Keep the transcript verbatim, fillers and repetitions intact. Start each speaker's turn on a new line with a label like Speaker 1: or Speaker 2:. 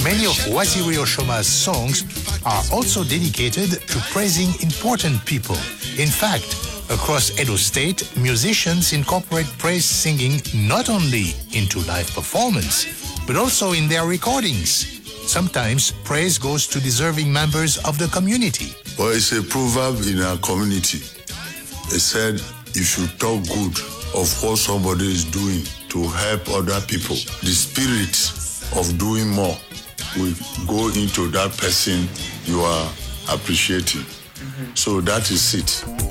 Speaker 1: Many of Waziri Oshoma's songs are also dedicated to praising important people. In fact, across Edo State, musicians incorporate praise singing not only into live performance, but also in their recordings. Sometimes praise goes to deserving members of the community.
Speaker 2: Well, it's a proverb in our community. It said, if you talk good of what somebody is doing to help other people, the spirit of doing more will go into that person you are appreciating. Mm-hmm. So that is it.